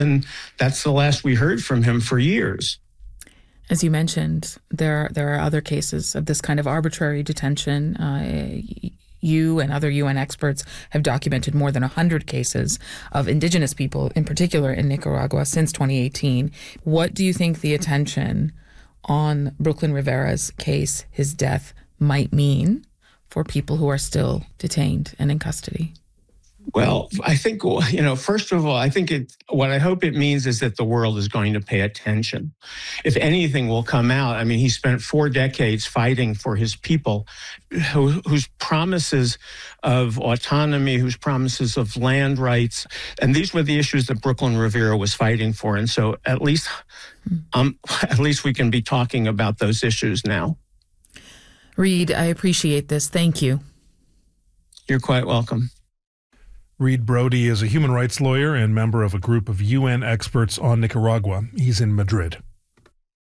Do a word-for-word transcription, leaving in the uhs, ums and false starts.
And that's the last we heard from him for years. As you mentioned, there, there are other cases of this kind of arbitrary detention. Uh, you and other U N experts have documented more than one hundred cases of indigenous people, in particular in Nicaragua, since twenty eighteen. What do you think the attention on Brooklyn Rivera's case, his death, might mean for people who are still detained and in custody? Well, I think, you know, first of all, I think it, what I hope it means is that the world is going to pay attention. If anything will come out, I mean, he spent four decades fighting for his people, who, whose promises of autonomy, whose promises of land rights, and these were the issues that Brooklyn Rivera was fighting for. And so at least, um, at least we can be talking about those issues now. Reed, I appreciate this. Thank you. You're quite welcome. Reed Brody is a human rights lawyer and member of a group of U N experts on Nicaragua. He's in Madrid.